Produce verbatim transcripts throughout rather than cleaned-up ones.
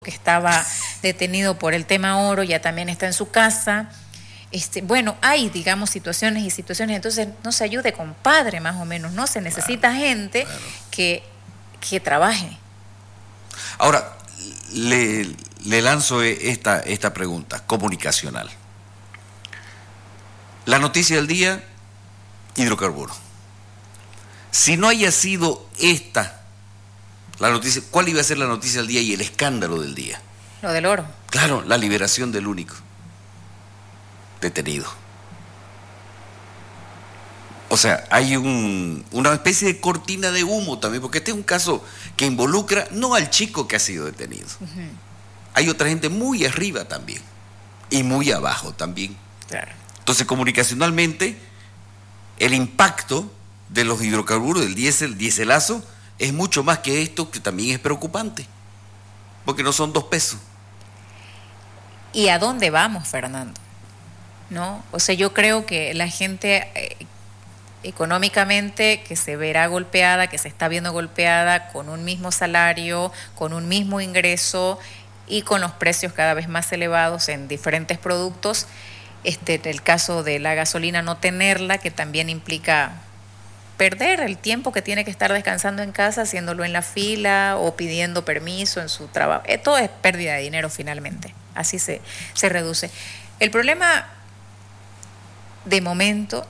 que estaba detenido por el tema oro, ya también está en su casa. Este, bueno, hay, digamos, situaciones y situaciones, entonces no se ayude, compadre, más o menos, ¿no? Se necesita claro, gente claro. que, que trabaje. Ahora, le, le lanzo esta, esta pregunta comunicacional. La noticia del día, hidrocarburos. Si no haya sido esta la noticia, ¿cuál iba a ser la noticia del día y el escándalo del día? Lo del oro. Claro, la liberación del único detenido. O sea, hay un, una especie de cortina de humo también, porque este es un caso que involucra no al chico que ha sido detenido. Uh-huh. Hay otra gente muy arriba también y muy abajo también. Claro. Entonces, comunicacionalmente, el impacto de los hidrocarburos, del diésel, diéselazo, es mucho más que esto, que también es preocupante, porque no son dos pesos. ¿Y a dónde vamos, Fernando? ¿No? O sea, yo creo que la gente eh, económicamente que se verá golpeada, que se está viendo golpeada con un mismo salario, con un mismo ingreso y con los precios cada vez más elevados en diferentes productos, este, en el caso de la gasolina no tenerla, que también implica perder el tiempo que tiene que estar descansando en casa, haciéndolo en la fila o pidiendo permiso en su trabajo. Eh, todo es pérdida de dinero finalmente, así se, se reduce. El problema, de momento,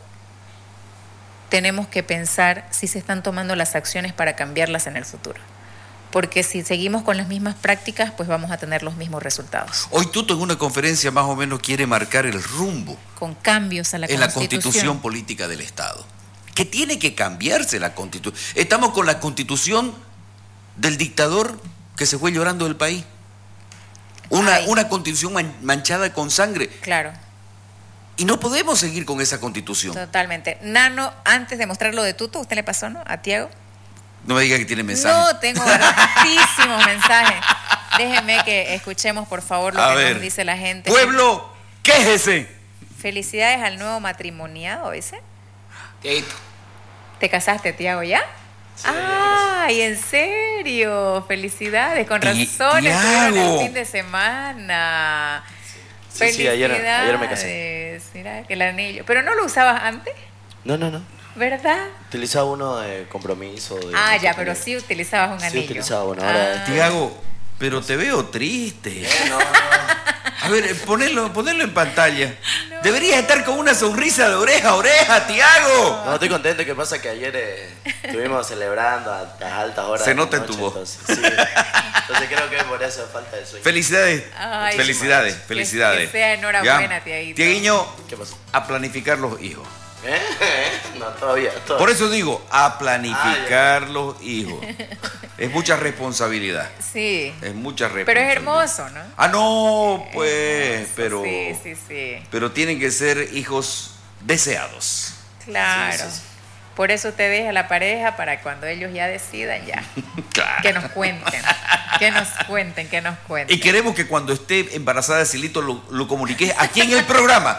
tenemos que pensar si se están tomando las acciones para cambiarlas en el futuro. Porque si seguimos con las mismas prácticas, pues vamos a tener los mismos resultados. Hoy Tuto en una conferencia más o menos quiere marcar el rumbo. Con cambios a la en Constitución. la Constitución política del Estado. Que tiene que cambiarse la Constitución. Estamos con la Constitución del dictador que se fue llorando del país. Una, una Constitución man, manchada con sangre. Claro. Y no podemos seguir con esa Constitución. Totalmente. Nano, antes de mostrar lo de Tuto, ¿usted le pasó, no? A Tiago. No me diga que tiene mensajes. No, tengo hartísimos mensajes. Déjeme que escuchemos, por favor, lo a que ver, nos dice la gente. Pueblo, quéjese. Felicidades al nuevo matrimoniado, ¿ese? Tiaguito. ¿Te casaste, Tiago, ya? Sí, ¡ay, en serio! Felicidades, con razón, estuvieron el fin de semana. Sí, Felicidades. sí, ayer, ayer me casé. Mira, que el anillo. ¿Pero no lo usabas antes? No, no, no. ¿Verdad? Utilizaba uno de compromiso. De ah, ya, pero sí utilizabas un anillo. Sí, utilizaba uno. Ahora ah. Tiago, pero te veo triste. Eh, no, no. A ver, ponerlo, ponerlo en pantalla. No. Deberías estar con una sonrisa de oreja a oreja, Tiago. No, estoy contento. Que pasa que ayer eh, estuvimos celebrando a las altas horas. Se nota de en tu voz. Entonces, sí. Entonces creo que es por eso falta de sueño. Felicidades. Ay, felicidades, que, felicidades. Que sea enhorabuena, Tiaguito. Tiaguiño, ¿qué pasó? A planificar los hijos. ¿Eh? No, todavía, todavía. Por eso digo, a planificar ah, los hijos. Es mucha responsabilidad. Sí. Es mucha responsabilidad. Pero es hermoso, ¿no? Ah, no, pues, hermoso, pero... Sí, sí, sí. Pero tienen que ser hijos deseados. Claro. Sí, sí, sí. Por eso te deja la pareja para cuando ellos ya decidan, ya. Claro. Que nos cuenten. Que nos cuenten, que nos cuenten. Y queremos que cuando esté embarazada de Silito lo, lo comuniques aquí en el programa.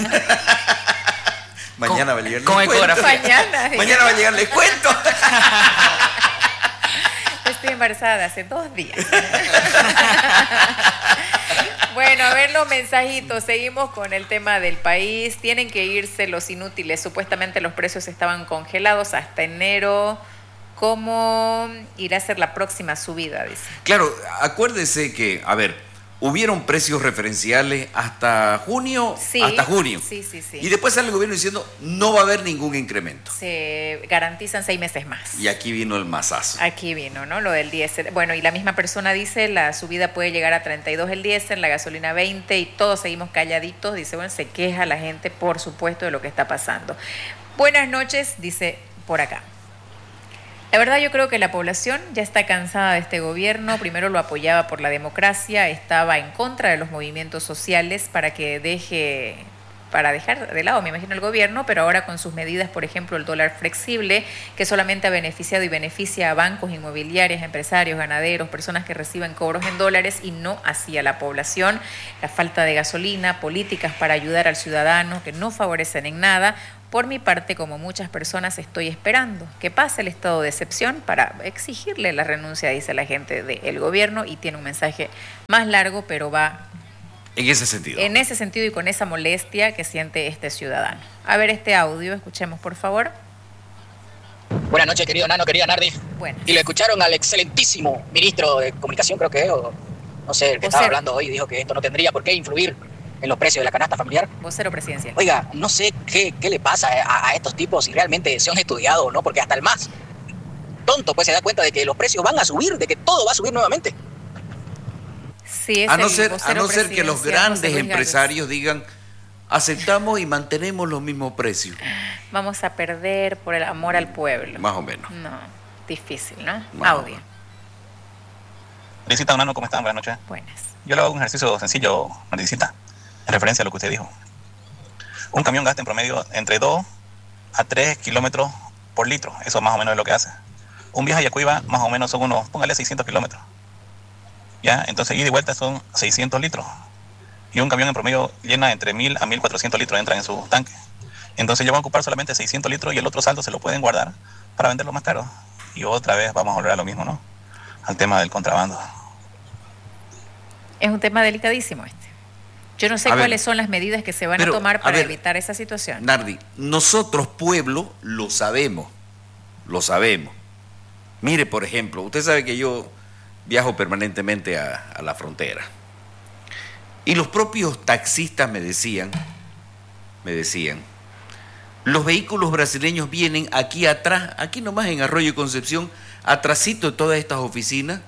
Mañana va a llegar con les cuento. Mañana. Mañana va a llegar les cuento. Estoy embarazada hace dos días. Bueno, a ver los mensajitos. Seguimos con el tema del país. Tienen que irse los inútiles. Supuestamente los precios estaban congelados hasta enero. ¿Cómo irá a ser la próxima subida? Dice. Claro, acuérdese que, a ver, hubieron precios referenciales hasta junio, sí, hasta junio. Sí, sí, sí. Y después sale el gobierno diciendo no va a haber ningún incremento. Se garantizan seis meses más. Y aquí vino el masazo. Aquí vino, ¿no? Lo del diésel. Bueno, y la misma persona dice, la subida puede llegar a treinta y dos el diésel, la gasolina veinte, y todos seguimos calladitos. Dice, bueno, se queja la gente, por supuesto, de lo que está pasando. Buenas noches, dice por acá. La verdad, yo creo que la población ya está cansada de este gobierno. Primero lo apoyaba por la democracia, estaba en contra de los movimientos sociales para que deje para dejar de lado, me imagino, el gobierno, pero ahora con sus medidas, por ejemplo, el dólar flexible, que solamente ha beneficiado y beneficia a bancos, inmobiliarias, empresarios, ganaderos, personas que reciben cobros en dólares y no así a la población, la falta de gasolina, políticas para ayudar al ciudadano que no favorecen en nada. Por mi parte, como muchas personas, estoy esperando que pase el estado de excepción para exigirle la renuncia, dice la gente del gobierno, y tiene un mensaje más largo, pero va en ese sentido. En ese sentido y con esa molestia que siente este ciudadano. A ver este audio, escuchemos por favor. Buenas noches, querido Nano, querida Nardi. Buenas. Y lo escucharon al excelentísimo ministro de Comunicación, creo que es, o no sé, el que estaba hablando hoy, dijo que esto no tendría por qué influir en los precios de la canasta familiar. Vocero presidencial. Oiga, no sé qué, qué le pasa a, a estos tipos, si realmente se han estudiado o no, porque hasta el más tonto pues se da cuenta de que los precios van a subir, de que todo va a subir nuevamente. Sí, es a no el ser, a no ser que los grandes José empresarios digan, aceptamos y mantenemos los mismos precios. Vamos a perder por el amor al pueblo. Más o menos. No, difícil, ¿no? Más Audio. Nardicita, Nano, ¿cómo están? Buenas noches. Buenas. Yo le hago un ejercicio sencillo, Nardicita, en referencia a lo que usted dijo. Un camión gasta en promedio entre dos a tres kilómetros por litro. Eso más o menos es lo que hace. Un viaje a Yacuiba más o menos son unos, póngale seiscientos kilómetros. ¿Ya? Entonces, ida y vuelta son seiscientos litros. Y un camión en promedio llena entre mil a mil cuatrocientos litros, entran en su tanque. Entonces, ya van a ocupar solamente seiscientos litros y el otro saldo se lo pueden guardar para venderlo más caro. Y otra vez vamos a volver a lo mismo, ¿no? Al tema del contrabando. Es un tema delicadísimo este. Yo no sé A ver, cuáles son las medidas que se van pero, a tomar para a ver, evitar esa situación. Nardi, nosotros, pueblo, lo sabemos. Lo sabemos. Mire, por ejemplo, usted sabe que yo viajo permanentemente a, a la frontera. Y los propios taxistas me decían, me decían, los vehículos brasileños vienen aquí atrás, aquí nomás en Arroyo Concepción, atrasito de todas estas oficinas,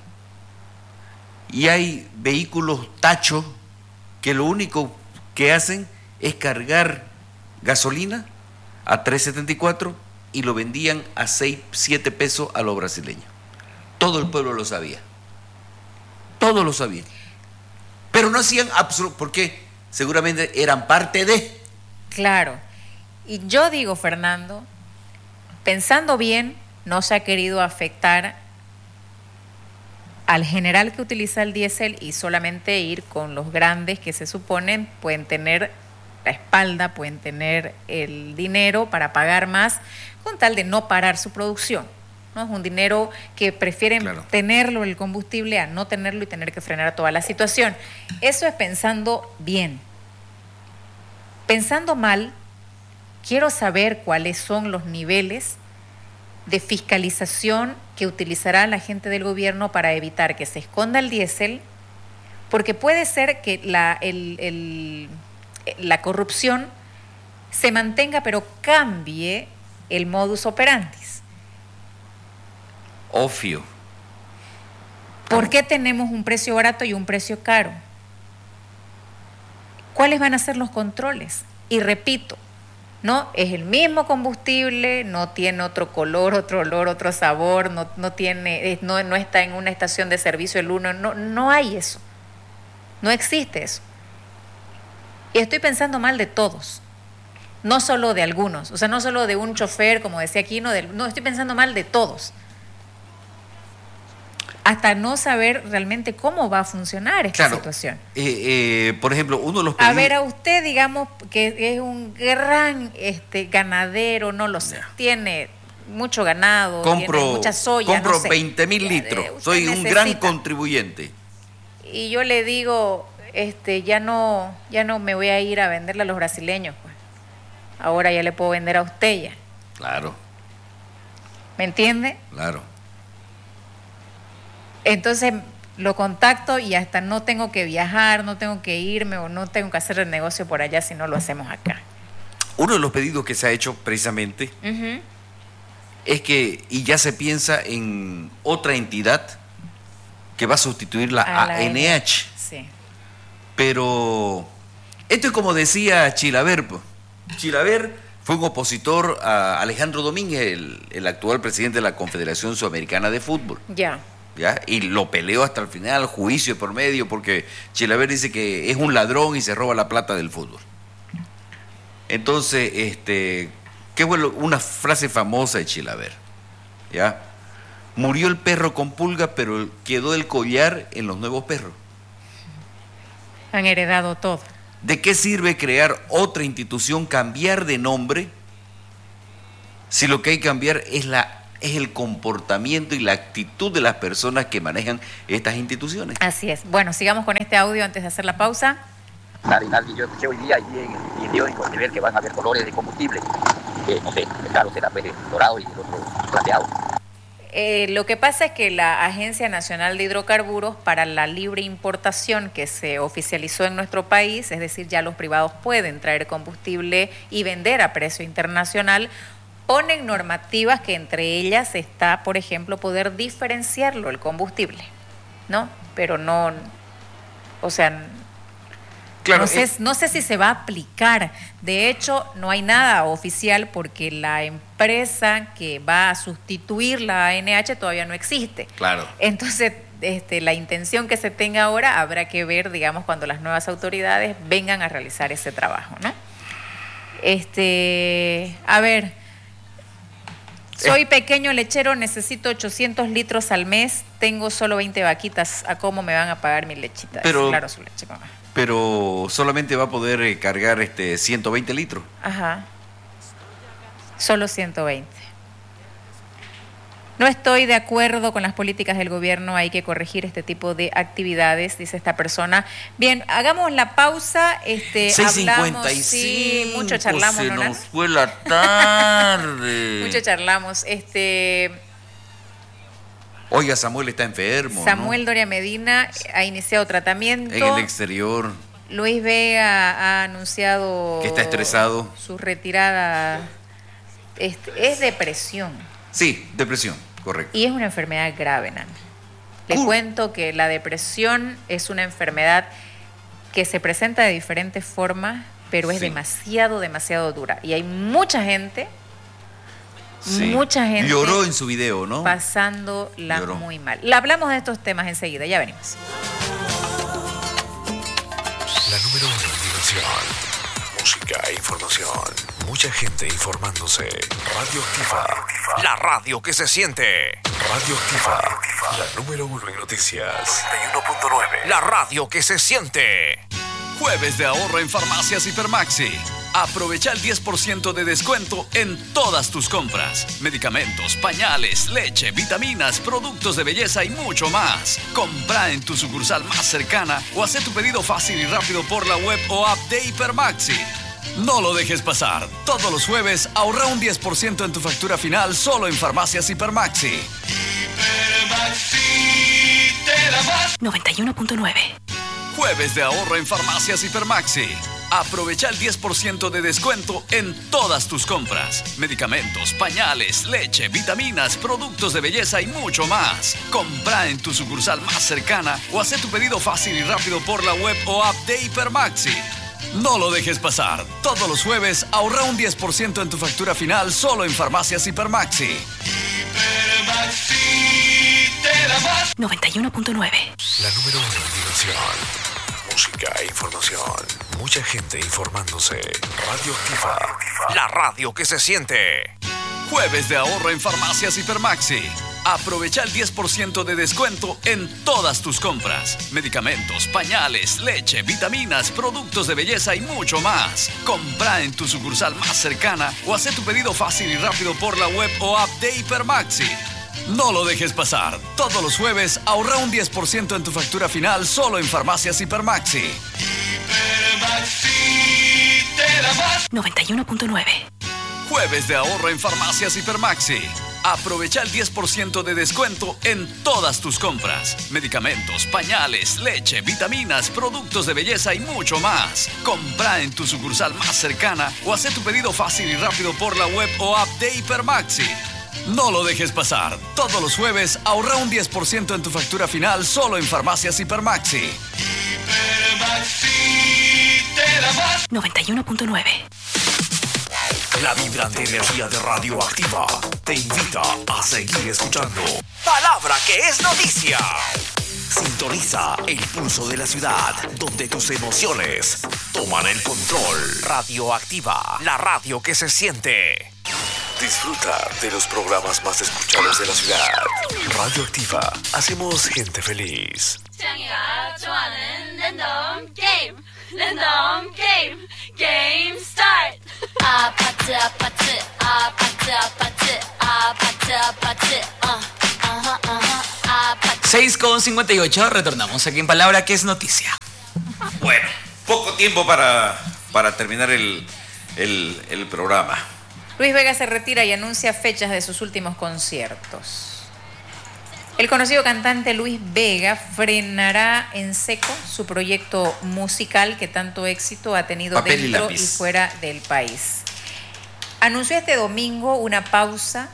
y hay vehículos tachos que lo único que hacen es cargar gasolina a tres setenta y cuatro y lo vendían a seis, siete pesos a los brasileños. Todo el pueblo lo sabía. Todos lo sabían. Pero no hacían absoluto, porque seguramente eran parte de. Claro. Y yo digo, Fernando, pensando bien, no se ha querido afectar al general que utiliza el diésel y solamente ir con los grandes que se suponen pueden tener la espalda, pueden tener el dinero para pagar más, con tal de no parar su producción. ¿No? Es un dinero que prefieren claro. tenerlo, el combustible, a no tenerlo y tener que frenar toda la situación. Eso es pensando bien. Pensando mal, quiero saber cuáles son los niveles de fiscalización que utilizará la gente del gobierno para evitar que se esconda el diésel, porque puede ser que la, el, el, la corrupción se mantenga, pero cambie el modus operandi. Obvio. ¿Por qué tenemos un precio barato y un precio caro? ¿Cuáles van a ser los controles? Y repito, no es el mismo combustible, no tiene otro color, otro olor, otro sabor, no, no tiene, no, no está en una estación de servicio el uno, no, no hay eso, no existe eso. Y estoy pensando mal de todos, no solo de algunos, o sea, no solo de un chofer, como decía aquí, no, de, no estoy pensando mal de todos. Hasta no saber realmente cómo va a funcionar esta claro, situación. Eh, eh, por ejemplo, uno de los pedidos... A ver, a usted, digamos, que es un gran este, ganadero, no lo sé, yeah. tiene mucho ganado, compro, tiene mucha soya, compro no sé. veinte mil litros, soy un necesita. gran contribuyente. Y yo le digo, este, ya no, ya no me voy a ir a venderle a los brasileños, pues. Ahora ya le puedo vender a usted ya. Claro. ¿Me entiende? Claro. Entonces lo contacto y hasta no tengo que viajar, no tengo que irme o no tengo que hacer el negocio por allá si no lo hacemos acá. Uno de los pedidos que se ha hecho precisamente uh-huh. es que, y ya se piensa en otra entidad que va a sustituir la a A N H. Sí. Pero esto es como decía Chilaver. Chilaver fue un opositor a Alejandro Domínguez, el, el actual presidente de la Confederación Sudamericana de Fútbol. Ya. ¿Ya? Y lo peleó hasta el final, juicio por medio, porque Chilaver dice que es un ladrón y se roba la plata del fútbol. Entonces, este, qué bueno, una frase famosa de Chilaver, ¿ya? Murió el perro con pulga, pero quedó el collar en los nuevos perros. Han heredado todo. ¿De qué sirve crear otra institución, cambiar de nombre, si lo que hay que cambiar es, la, es el comportamiento y la actitud de las personas que manejan estas instituciones? Así es. Bueno, sigamos con este audio antes de hacer la pausa. Nadie, nadie, yo escuché hoy día ahí en el periódico de ver que van a haber colores de combustible. Eh, no sé, el carro será pues, dorado y el otro plateado. Eh, lo que pasa es que la Agencia Nacional de Hidrocarburos, para la libre importación que se oficializó en nuestro país, es decir, ya los privados pueden traer combustible y vender a precio internacional, ponen normativas que entre ellas está, por ejemplo, poder diferenciarlo el combustible, ¿no? Pero no, o sea, Claro, no sé, es... no sé si se va a aplicar. De hecho, no hay nada oficial porque la empresa que va a sustituir la A N H todavía no existe. Claro. Entonces, este, la intención que se tenga ahora habrá que ver, digamos, cuando las nuevas autoridades vengan a realizar ese trabajo, ¿no? Este, a ver, soy pequeño lechero, necesito ochocientos litros al mes, tengo solo veinte vaquitas, ¿a cómo me van a pagar mi lechita? Pero... Claro, su leche, mamá. Pero solamente va a poder eh, cargar este ciento veinte litros. Ajá. Solo ciento veinte. No estoy de acuerdo con las políticas del gobierno, hay que corregir este tipo de actividades, dice esta persona. Bien, hagamos la pausa. Este, seis hablamos, cincuenta y cinco, sí, mucho charlamos, se ¿no? nos fue la tarde. Mucho charlamos. Este... Oiga, Samuel está enfermo, Samuel ¿no? Doria Medina ha iniciado tratamiento. En el exterior. Luis Vega ha anunciado... Que está estresado. Su retirada. Este, es depresión. Sí, depresión, correcto. Y es una enfermedad grave, Nani. Le Uh. cuento que la depresión es una enfermedad que se presenta de diferentes formas, pero es Sí. demasiado, demasiado dura. Y hay mucha gente... Sí. Mucha gente lloró en su video, ¿no? pasándola Lloró. muy mal. Le hablamos de estos temas enseguida, ya venimos. La número uno en diversión, música e información. Mucha gente informándose. Radioactiva. La radio que se siente. Radioactiva. La número uno en noticias. noventa y uno punto nueve. La radio que se siente. Jueves de ahorro en Farmacias Hipermaxi. Aprovecha el diez por ciento de descuento en todas tus compras. Medicamentos, pañales, leche, vitaminas, productos de belleza y mucho más. Compra en tu sucursal más cercana o haz tu pedido fácil y rápido por la web o app de Hipermaxi. No lo dejes pasar. Todos los jueves ahorra un diez por ciento en tu factura final solo en Farmacias Hipermaxi. Hipermaxi te da más. noventa y uno punto nueve. Jueves de ahorro en Farmacias Hipermaxi. Aprovecha el diez por ciento de descuento en todas tus compras. Medicamentos, pañales, leche, vitaminas, productos de belleza y mucho más. Compra en tu sucursal más cercana o haz tu pedido fácil y rápido por la web o app de Hipermaxi. No lo dejes pasar. Todos los jueves ahorra un diez por ciento en tu factura final solo en Farmacias Hipermaxi. Hipermaxi te da más. noventa y uno punto nueve. La número uno en diversión, música e información. Mucha gente informándose. Radioactiva. La radio que se siente. Jueves de ahorro en Farmacias Hipermaxi. Aprovecha el diez por ciento de descuento en todas tus compras. Medicamentos, pañales, leche, vitaminas, productos de belleza y mucho más. Compra en tu sucursal más cercana o haz tu pedido fácil y rápido por la web o app de Hipermaxi. No lo dejes pasar. Todos los jueves ahorra un diez por ciento en tu factura final solo en Farmacias Hipermaxi. Hipermaxi te da más. noventa y uno punto nueve. Jueves de ahorro en Farmacias Hipermaxi. Aprovecha el diez por ciento de descuento en todas tus compras. Medicamentos, pañales, leche, vitaminas, productos de belleza y mucho más. Compra en tu sucursal más cercana o haz tu pedido fácil y rápido por la web o app de Hipermaxi. No lo dejes pasar. Todos los jueves ahorra un diez por ciento en tu factura final solo en Farmacias Hipermaxi. Hipermaxi te da más. noventa y uno punto nueve. La vibrante energía de Radioactiva te invita a seguir escuchando. Palabra que es noticia. Sintoniza el pulso de la ciudad, donde tus emociones toman el control. Radioactiva, la radio que se siente. Disfruta de los programas más escuchados de la ciudad. Radioactiva, hacemos gente feliz. Random game, game start. 아파트 아파트 아파트 아파트 아파트 아파트 어 어허 어허 아파트. seis con cincuenta y ocho, retornamos aquí en Palabra que es noticia. Bueno, poco tiempo para, para terminar el, el, el programa. Luis Vega se retira y anuncia fechas de sus últimos conciertos. El conocido cantante Luis Vega frenará en seco su proyecto musical que tanto éxito ha tenido Papel y dentro y, lápiz. y fuera del país. Anunció este domingo una pausa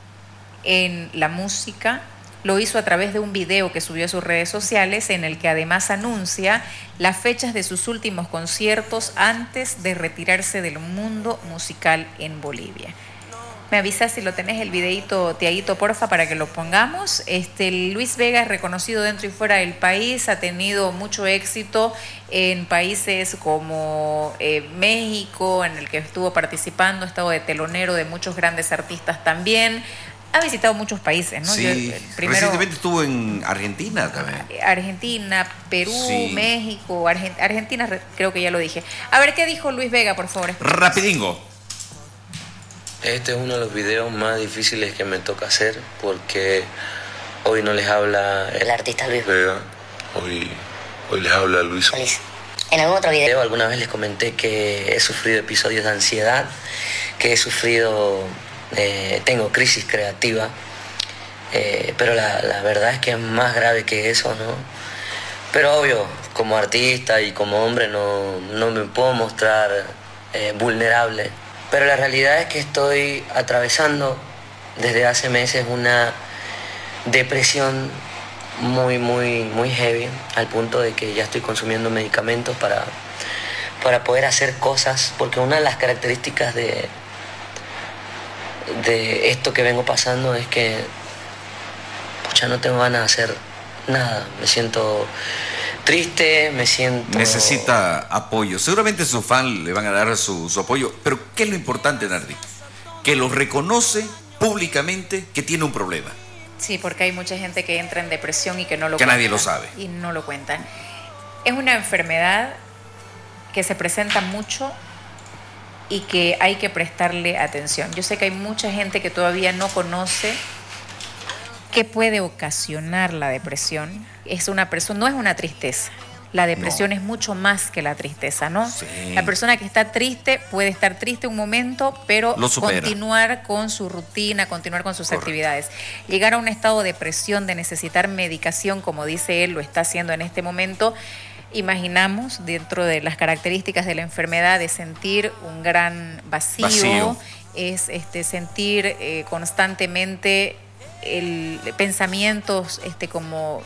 en la música. Lo hizo a través de un video que subió a sus redes sociales en el que además anuncia las fechas de sus últimos conciertos antes de retirarse del mundo musical en Bolivia. Me avisas si lo tenés el videíto, Tiaguito, porfa, para que lo pongamos. Este, Luis Vega es reconocido dentro y fuera del país, ha tenido mucho éxito en países como eh, México, en el que estuvo participando, ha estado de telonero de muchos grandes artistas también. Ha visitado muchos países, ¿no? Sí, Yo, eh, primero, recientemente estuvo en Argentina también. Argentina, Perú, Sí. México, Argent- Argentina, re- creo que ya lo dije. A ver, ¿qué dijo Luis Vega, por favor? Rapidingo. Este es uno de los videos más difíciles que me toca hacer porque hoy no les habla el artista Luis Vega. Hoy, hoy les habla Luis. En algún otro video alguna vez les comenté que he sufrido episodios de ansiedad, que he sufrido, eh, tengo crisis creativa, eh, pero la, la verdad es que es más grave que eso, ¿no? Pero obvio, como artista y como hombre no, no me puedo mostrar eh, vulnerable. Pero la realidad es que estoy atravesando desde hace meses una depresión muy, muy, muy heavy, al punto de que ya estoy consumiendo medicamentos para, para poder hacer cosas, porque una de las características de, de esto que vengo pasando es que ya no tengo ganas de hacer nada, me siento triste, me siento... Necesita apoyo. Seguramente sus fans le van a dar su, su apoyo. Pero ¿qué es lo importante, Nardi? Que lo reconoce públicamente que tiene un problema. Sí, porque hay mucha gente que entra en depresión y que no lo Que cuentan. nadie lo sabe. Y no lo cuentan. Es una enfermedad que se presenta mucho y que hay que prestarle atención. Yo sé que hay mucha gente que todavía no conoce qué puede ocasionar la depresión. Es una persona, no es una tristeza. La depresión no. es mucho más que la tristeza, ¿no? Sí. La persona que está triste puede estar triste un momento, pero Lo supera. continuar con su rutina, continuar con sus Correcto. actividades. Llegar a un estado de depresión, de necesitar medicación, como dice él, lo está haciendo en este momento. Imaginamos, dentro de las características de la enfermedad, de sentir un gran vacío, Vacío. es este, sentir eh, constantemente el, pensamientos este, como...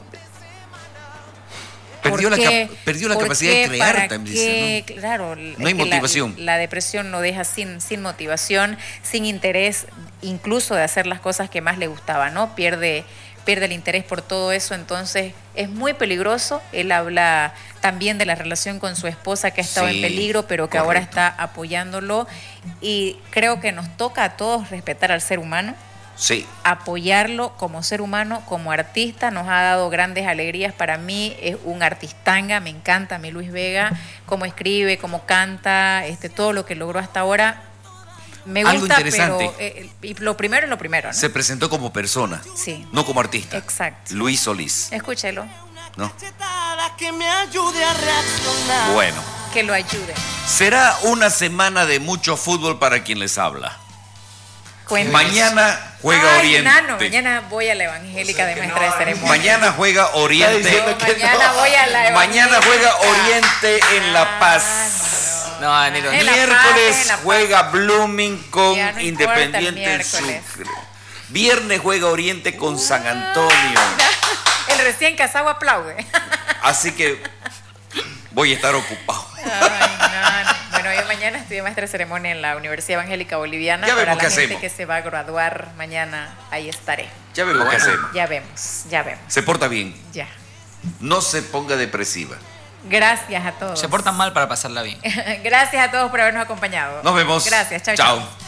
Perdió la, qué? cap- perdió la ¿Por capacidad qué? de crear, ¿Para también qué? dice, ¿no? Claro, No es hay que la- motivación. La, depresión lo deja sin, sin motivación, sin interés, incluso de hacer las cosas que más le gustaba, ¿no? Pierde, pierde el interés por todo eso, entonces es muy peligroso. Él habla también de la relación con su esposa que ha estado Sí, en peligro, pero que correcto. ahora está apoyándolo. Y creo que nos toca a todos respetar al ser humano, Sí. apoyarlo como ser humano, como artista. Nos ha dado grandes alegrías. Para mí es un artistanga, me encanta a mí Luis Vega, cómo escribe, cómo canta, este, todo lo que logró hasta ahora. Me Algo gusta, interesante. pero eh, y lo primero es lo primero, ¿no? Se presentó como persona, Sí, no como artista. exacto. Luis Solís, Escúchelo, ¿no? Que me ayude a reaccionar. Bueno, que lo ayude. será una semana de mucho fútbol para quien les habla. Cuéntanos. Mañana juega Ay, Oriente. Nano, mañana voy a la Evangélica de Maestra de Ceremonia. Mañana juega Oriente. No, mañana voy a la Mañana juega Evangélica. Oriente en La Paz. No, ni lo- En La Paz, Miércoles en La Paz. juega Blooming con Ya no importa el Independiente en miércoles. Sucre. Viernes juega Oriente con San Antonio. El recién casado aplaude. Así que voy a estar ocupado. Ay, no, no. Bueno, yo mañana estoy soy maestra de ceremonia en la Universidad Evangélica Boliviana. Ya Para vemos la qué gente hacemos. que se va a graduar mañana, ahí estaré. Ya vemos qué hacemos. Ya vemos, ya vemos. Se porta bien. Ya. No se ponga depresiva. Gracias a todos. Se portan mal para pasarla bien. Gracias a todos por habernos acompañado. Nos vemos. Gracias, chao, Chao. chao.